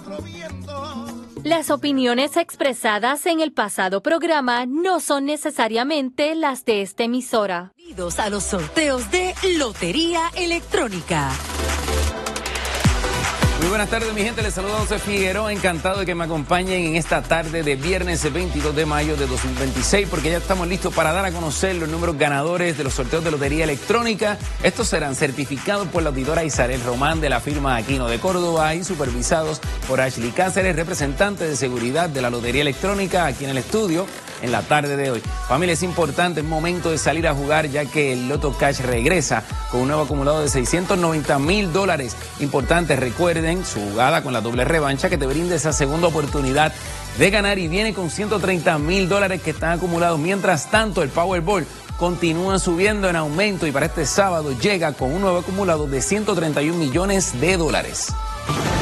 Las opiniones expresadas en el pasado programa no son necesariamente las de esta emisora. Bienvenidos a los sorteos de Lotería Electrónica. Muy buenas tardes, mi gente. Les saluda José Figueroa. Encantado de que me acompañen en esta tarde de viernes 22 de mayo de 2026, porque ya estamos listos para dar a conocer los números ganadores de los sorteos de Lotería Electrónica. Estos serán certificados por la auditora Isabel Román de la firma Aquino de Córdoba y supervisados por Ashley Cáceres, representante de seguridad de la Lotería Electrónica, aquí en el estudio en la tarde de hoy. Familia, es importante, es momento de salir a jugar, ya que el Loto Cash regresa con un nuevo acumulado de $690,000. Importante, recuerden su jugada con la doble revancha que te brinda esa segunda oportunidad de ganar, y viene con $130,000 que están acumulados. Mientras tanto, el Powerball continúa subiendo en aumento y para este sábado llega con un nuevo acumulado de $131 millones.